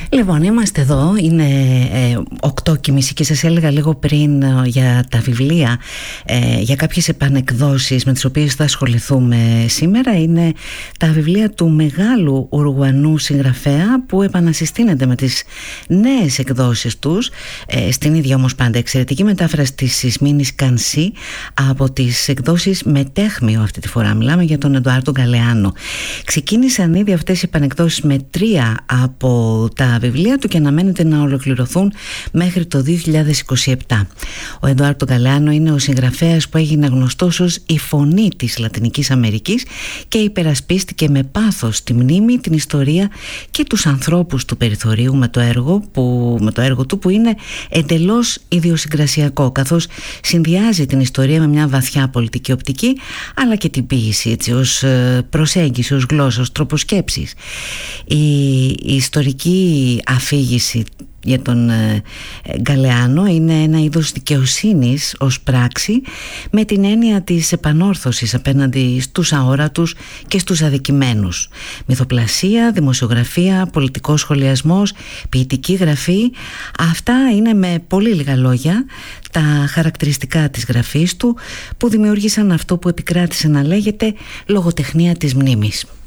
Λοιπόν, είμαστε εδώ, είναι 8:30 και σας έλεγα λίγο πριν για τα βιβλία, για κάποιες επανεκδόσεις με τις οποίες θα ασχοληθούμε σήμερα. Είναι τα βιβλία του μεγάλου Ουρουγουανού συγγραφέα που επανασυστήνεται με τις νέες εκδόσεις τους, στην ίδια όμως πάντα εξαιρετική μετάφραση της Ισμήνης Κανσή από τις εκδόσεις Μετέχμιο αυτή τη φορά. Μιλάμε για τον Εντουάρντο Γκαλεάνο. Ξεκίνησαν ήδη αυτές οι επανεκδόσεις με 3 από τα βιβλία του και αναμένεται να ολοκληρωθούν μέχρι το 2027. Ο Εντουάρντο Γκαλεάνο είναι ο συγγραφέας που έγινε γνωστός ως η φωνή της Λατινικής Αμερικής και υπερασπίστηκε με πάθος τη μνήμη, την ιστορία και τους ανθρώπους του περιθωρίου με το έργο του που είναι εντελώς ιδιοσυγκρασιακό, καθώς συνδυάζει την ιστορία με μια βαθιά πολιτική οπτική αλλά και την ποίηση, έτσι, ως προσέγγιση, ως γλώσσα, ως τρόπο σκέψης. Η ιστορική αφήγηση για τον Γκαλεάνο είναι ένα είδος δικαιοσύνης ως πράξη, με την έννοια της επανόρθωσης απέναντι στους αόρατους και στους αδικημένους. Μυθοπλασία, δημοσιογραφία, πολιτικός σχολιασμός, ποιητική γραφή, αυτά είναι με πολύ λίγα λόγια τα χαρακτηριστικά της γραφής του που δημιούργησαν αυτό που επικράτησε να λέγεται λογοτεχνία της μνήμης.